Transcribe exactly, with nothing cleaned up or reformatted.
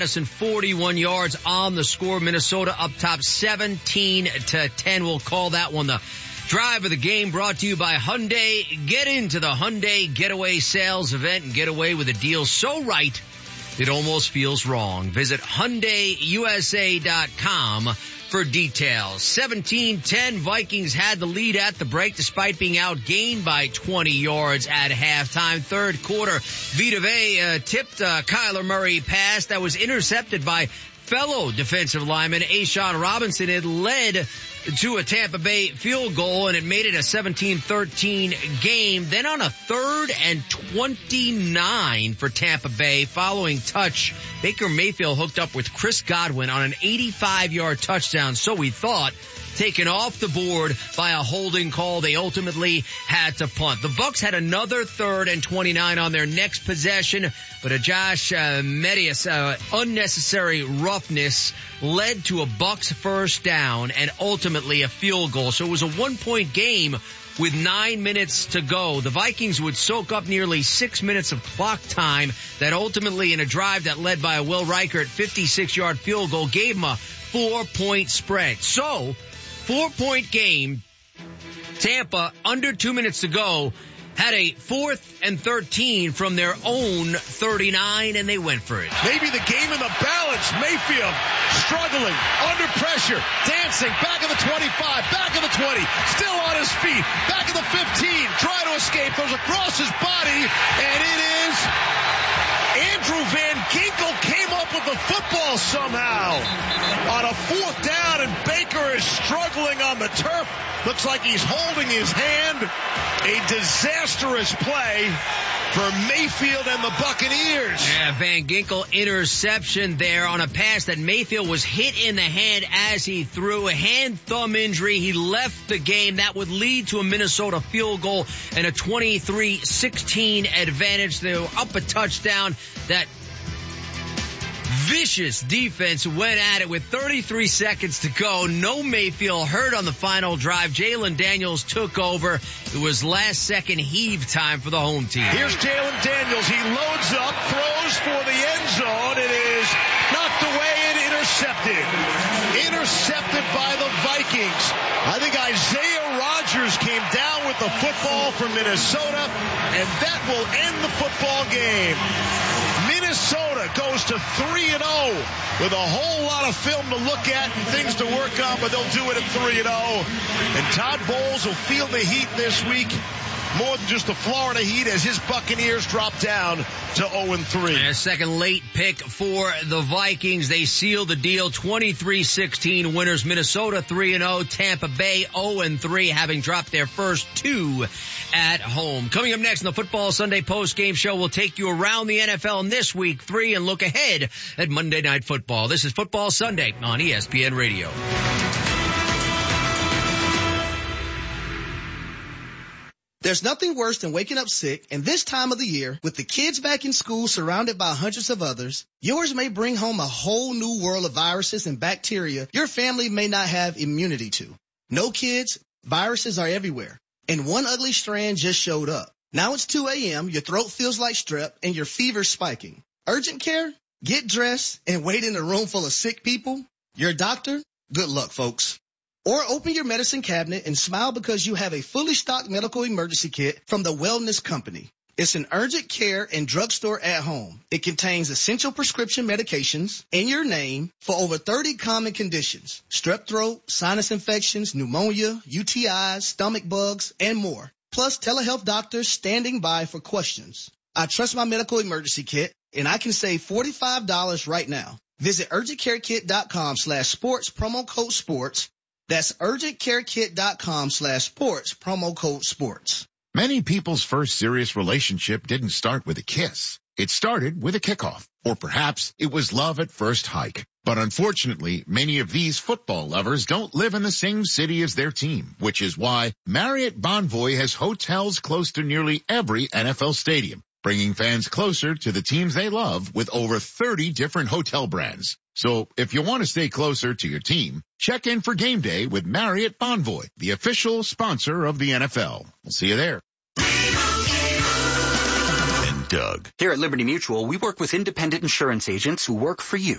And forty-one yards on the score. Minnesota up top seventeen to ten. We'll call that one the drive of the game, brought to you by Hyundai. Get into the Hyundai Getaway Sales Event and get away with a deal so right it almost feels wrong. Visit Hyundai U S A dot com for details. seventeen ten, Vikings had the lead at the break despite being outgained by twenty yards at halftime. Third quarter, Vita Vea uh, tipped uh, Kyler Murray pass that was intercepted by fellow defensive lineman A'Shawn Robinson. It led to a Tampa Bay field goal, and it made it a seventeen thirteen game. Then on a third and twenty-nine for Tampa Bay, following touch, Baker Mayfield hooked up with Chris Godwin on an eighty-five-yard touchdown, so we thought, taken off the board by a holding call. They ultimately had to punt. The Bucs had another third and twenty-nine on their next possession, but a Josh uh, Medias uh, unnecessary roughness led to a Bucs first down and ultimately a field goal. So it was a one-point game with nine minutes to go. The Vikings would soak up nearly six minutes of clock time that ultimately, in a drive that led by a Will Reichert fifty-six-yard field goal, gave them a four-point spread. So, four-point game. Tampa, under two minutes to go, had a fourth and thirteen from their own thirty-nine, and they went for it. Maybe the game in the balance. Mayfield struggling, under pressure, dancing, back of the twenty-five, back of the twenty, still on his feet, back of the fifteen, trying to escape, goes across his body, and it is Andrew Van Ginkel came up with the football somehow on a fourth down, and Baker is struggling on the turf. Looks like he's holding his hand. A disastrous play for Mayfield and the Buccaneers. Yeah, Van Ginkel interception there on a pass that Mayfield was hit in the hand as he threw. A hand-thumb injury. He left the game. That would lead to a Minnesota field goal and a twenty-three sixteen advantage. They were up a touchdown. That vicious defense went at it with thirty-three seconds to go. No Mayfield hurt on the final drive. Jalen Daniels took over. It was last second heave time for the home team. Here's Jalen Daniels. He loads up, throws for the end zone. It is knocked away and intercepted. Intercepted by the Vikings. I think Isaiah Rodgers came down with the football from Minnesota, and that will end the football game. Minnesota goes to three and oh with a whole lot of film to look at and things to work on, but they'll do it at three and oh. And Todd Bowles will feel the heat this week, more than just the Florida Heat, as his Buccaneers drop down to oh and three. And a second late pick for the Vikings. They seal the deal. twenty-three sixteen winners. Minnesota three and oh. Tampa Bay oh and three, having dropped their first two at home. Coming up next in the Football Sunday post-game show, we'll take you around the N F L in this week three and look ahead at Monday Night Football. This is Football Sunday on E S P N Radio. There's nothing worse than waking up sick, and this time of the year, with the kids back in school surrounded by hundreds of others, yours may bring home a whole new world of viruses and bacteria your family may not have immunity to. No, kids, viruses are everywhere, and one ugly strand just showed up. Now it's two a.m., your throat feels like strep, and your fever's spiking. Urgent care? Get dressed and wait in a room full of sick people? Your doctor? Good luck, folks. Or open your medicine cabinet and smile because you have a fully stocked medical emergency kit from the Wellness Company. It's an urgent care and drugstore at home. It contains essential prescription medications in your name for over thirty common conditions: strep throat, sinus infections, pneumonia, U T Is, stomach bugs, and more. Plus telehealth doctors standing by for questions. I trust my medical emergency kit, and I can save forty-five dollars right now. Visit urgentcarekit.com slash sports, promo code sports. That's urgentcarekit.com slash sports, promo code sports. Many people's first serious relationship didn't start with a kiss. It started with a kickoff. Or perhaps it was love at first hike. But unfortunately, many of these football lovers don't live in the same city as their team, which is why Marriott Bonvoy has hotels close to nearly every N F L stadium, bringing fans closer to the teams they love with over thirty different hotel brands. So if you want to stay closer to your team, check in for game day with Marriott Bonvoy, the official sponsor of the N F L. We'll see you there. And Doug. Here at Liberty Mutual, we work with independent insurance agents who work for you.